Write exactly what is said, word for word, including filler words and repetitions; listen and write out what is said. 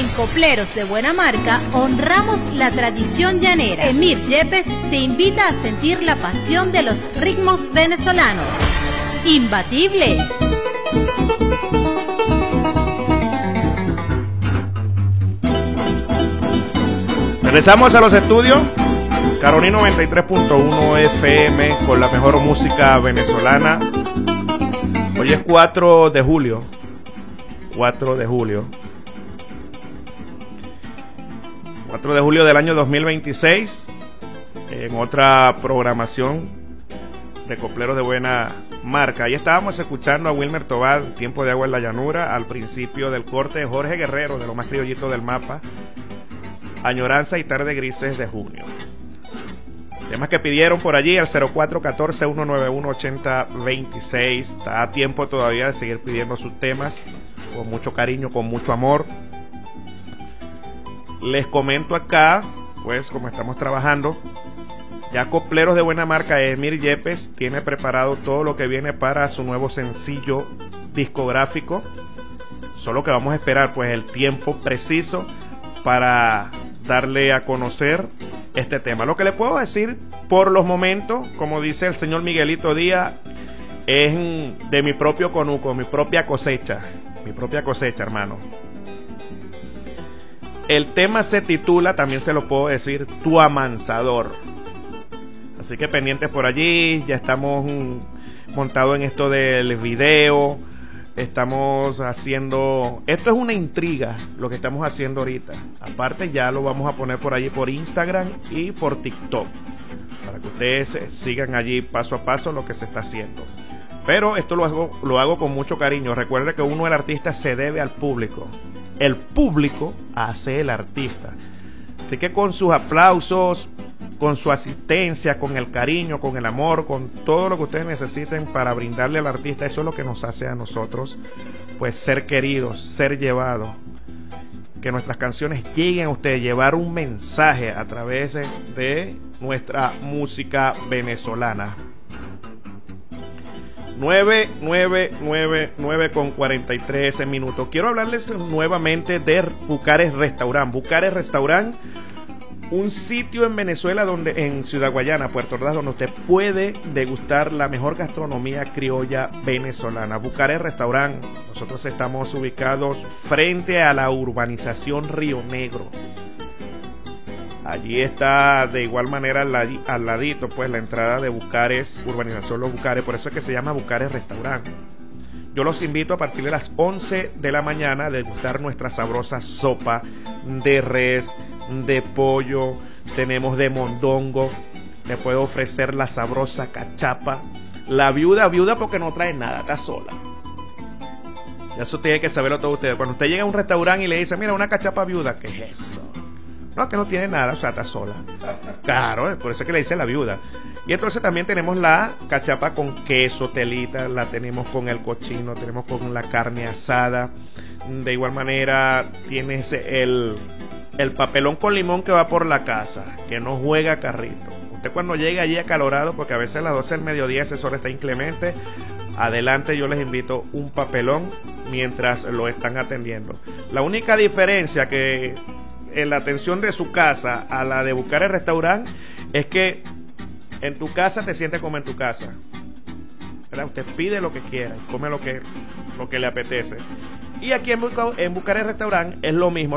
En Copleros de Buena Marca honramos la tradición llanera. Emir Yepes te invita a sentir la pasión de los ritmos venezolanos. ¡Imbatible! Regresamos a los estudios Carolina noventa y tres punto uno F M con la mejor música venezolana. Hoy es cuatro de julio. cuatro de julio. cuatro de julio del año dos mil veintiséis. En otra programación de Copleros de Buena Marca. Ahí estábamos escuchando a Wilmer Tobar, Tiempo de Agua en la Llanura. Al principio del corte de Jorge Guerrero, de lo más criollito del mapa. Añoranza y Tarde Grises de Junio. Temas que pidieron por allí al cero cuatro uno cuatro, uno nueve uno, ocho cero dos seis. Está a tiempo todavía de seguir pidiendo sus temas con mucho cariño, con mucho amor. Les comento acá, pues como estamos trabajando, ya Copleros de Buena Marca, Emir Yepes tiene preparado todo lo que viene para su nuevo sencillo discográfico. Solo que vamos a esperar pues el tiempo preciso para darle a conocer este tema. Lo que le puedo decir por los momentos, como dice el señor Miguelito Díaz, es de mi propio conuco, mi propia cosecha, mi propia cosecha, hermano. El tema se titula, también se lo puedo decir, Tu Amansador. Así que pendientes por allí, ya estamos montados en esto del video. Estamos haciendo, esto es una intriga lo que estamos haciendo ahorita. Aparte ya lo vamos a poner por allí por Instagram y por TikTok, para que ustedes sigan allí paso a paso lo que se está haciendo. Pero esto lo hago, lo hago con mucho cariño. Recuerde que uno, el artista, se debe al público. El público hace el artista. Así que con sus aplausos, con su asistencia, con el cariño, con el amor, con todo lo que ustedes necesiten para brindarle al artista, eso es lo que nos hace a nosotros pues ser queridos, ser llevados, que nuestras canciones lleguen a ustedes, llevar un mensaje a través de nuestra música venezolana. nueve, nueve, nueve, nueve con cuarenta y tres minutos. Quiero hablarles nuevamente de Bucares Restaurant. Bucares Restaurant, un sitio en Venezuela, donde en Ciudad Guayana, Puerto Ordaz, donde usted puede degustar la mejor gastronomía criolla venezolana. Bucares Restaurant. Nosotros estamos ubicados frente a la urbanización Río Negro. Allí está de igual manera al, ladi, al ladito, pues la entrada de Bucares, urbanización Los Bucares. Por eso es que se llama Bucares Restaurant. Yo los invito a partir de las once de la mañana a degustar nuestra sabrosa sopa de res, de pollo, tenemos de mondongo. Le puedo ofrecer la sabrosa cachapa. La viuda, viuda porque no trae nada, está sola. Eso tiene que saberlo todos ustedes. Cuando usted llega a un restaurante y le dice, mira, una cachapa viuda, ¿qué es eso? No, que no tiene nada, o sea, está sola. Claro, por eso es que le dice la viuda. Y entonces también tenemos la cachapa con queso, telita, la tenemos con el cochino, tenemos con la carne asada. De igual manera tienes el, el papelón con limón que va por la casa, que no juega carrito. Usted cuando llega allí acalorado, porque a veces a las doce del mediodía ese sol está inclemente, adelante yo les invito un papelón mientras lo están atendiendo. La única diferencia que en la atención de su casa a la de Bucares Restaurant es que en tu casa te sientes como en tu casa, ¿verdad? Usted pide lo que quiera, come lo que, lo que le apetece. Y aquí en, Buca, en Bucares Restaurant es lo mismo.